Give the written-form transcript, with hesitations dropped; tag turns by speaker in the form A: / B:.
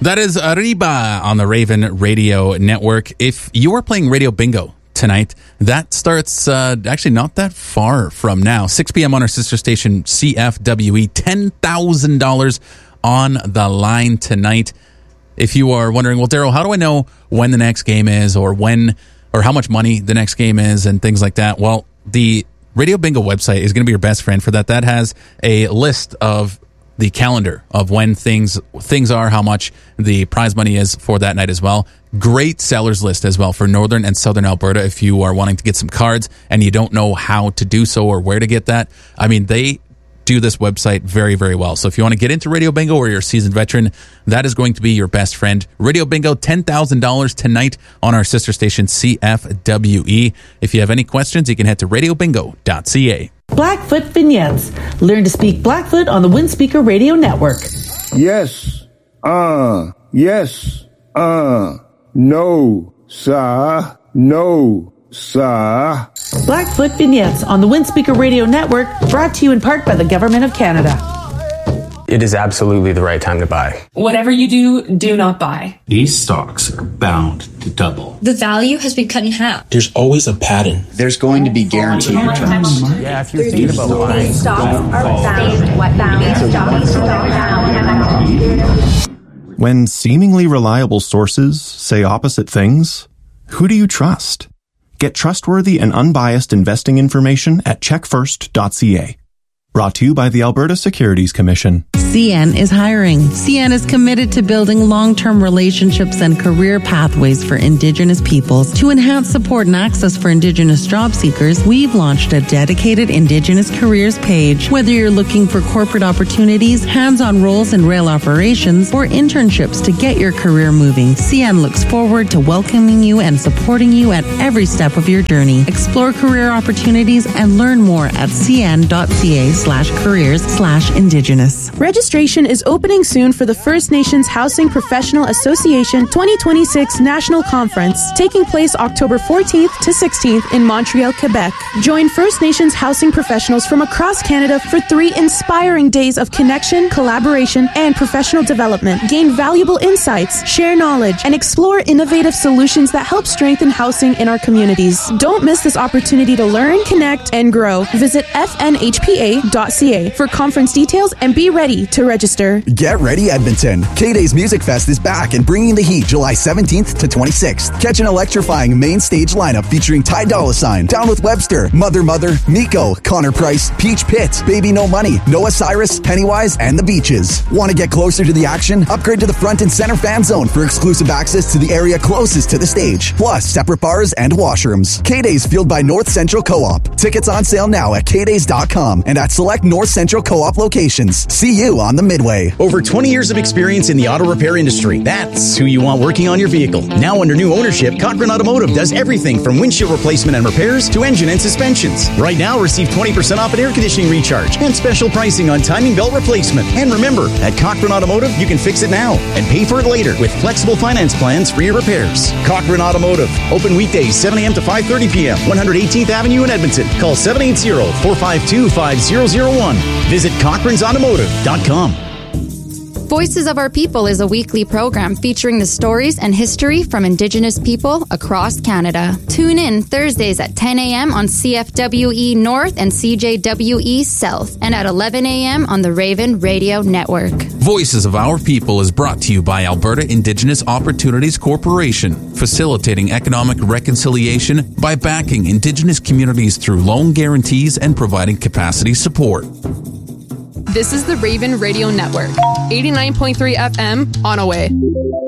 A: That is Arriba on the Raven Radio Network. If you are playing Radio Bingo tonight, that starts actually not that far from now. 6 p.m. on our sister station, CFWE. $10,000 on the line tonight. If you are wondering, well, Daryl, how do I know when the next game is or how much money the next game is and things like that? Well, the Radio Bingo website is going to be your best friend for that. That has a list of the calendar of when things are, how much the prize money is for that night as well. Great sellers list as well for Northern and Southern Alberta if you are wanting to get some cards and you don't know how to do so or where to get that. I mean, they do this website very, very well. So if you want to get into Radio Bingo or you're a seasoned veteran, that is going to be your best friend. Radio Bingo, $10,000 tonight on our sister station, CFWE. If you have any questions, you can head to radiobingo.ca.
B: Blackfoot Vignettes. Learn to speak Blackfoot on the Windspeaker Radio Network.
C: Yes. Yes. No, sir. No, sir.
B: Blackfoot Vignettes on the Windspeaker Radio Network, brought to you in part by the Government of Canada.
D: It is absolutely the right time to buy.
E: Whatever you do, do not buy.
F: These stocks are bound to double.
G: The value has been cut in half.
F: There's always a pattern.
H: There's going to be guaranteed returns.
D: Yeah, if you're thinking about buying,
I: When seemingly reliable sources say opposite things, who do you trust? Get trustworthy and unbiased investing information at checkfirst.ca. Brought to you by the Alberta Securities Commission.
J: CN is hiring. CN is committed to building long-term relationships and career pathways for Indigenous peoples. To enhance support and access for Indigenous job seekers, we've launched a dedicated Indigenous careers page. Whether you're looking for corporate opportunities, hands-on roles in rail operations, or internships to get your career moving, CN looks forward to welcoming you and supporting you at every step of your journey. Explore career opportunities and learn more at cn.ca/careers/Indigenous.
K: Registration is opening soon for the First Nations Housing Professional Association 2026 National Conference, taking place October 14th to 16th in Montreal, Quebec. Join First Nations housing professionals from across Canada for 3 inspiring days of connection, collaboration, and professional development. Gain valuable insights, share knowledge, and explore innovative solutions that help strengthen housing in our communities. Don't miss this opportunity to learn, connect, and grow. Visit fnhpa.ca for conference details and be ready to register.
L: Get ready, Edmonton. K-Day's Music Fest is back and bringing the heat July 17th to 26th. Catch an electrifying main stage lineup featuring Ty Dolla $ign, Down with Webster, Mother, Miko, Connor Price, Peach Pit, Baby No Money, Noah Cyrus, Pennywise, and The Beaches. Want to get closer to the action? Upgrade to the front and center fan zone for exclusive access to the area closest to the stage, plus separate bars and washrooms. K-Day's fueled by North Central Co-op. Tickets on sale now at kdays.com and at select North Central Co-op locations. See you on the Midway.
M: Over 20 years of experience in the auto repair industry. That's who you want working on your vehicle. Now under new ownership, Cochrane Automotive does everything from windshield replacement and repairs to engine and suspensions. Right now, receive 20% off an air conditioning recharge and special pricing on timing belt replacement. And remember, at Cochrane Automotive, you can fix it now and pay for it later with flexible finance plans for your repairs. Cochrane Automotive. Open weekdays 7 a.m. to 5:30 p.m. 118th Avenue in Edmonton. Call 780-452-5001. Visit cochranesautomotive.com.
N: Voices of Our People is a weekly program featuring the stories and history from Indigenous people across Canada. Tune in Thursdays at 10 a.m. on CFWE North and CJWE South, and at 11 a.m. on the Raven Radio Network.
A: Voices of Our People is brought to you by Alberta Indigenous Opportunities Corporation, facilitating economic reconciliation by backing Indigenous communities through loan guarantees and providing capacity support.
E: This is the Raven Radio Network, 89.3 FM, on Away.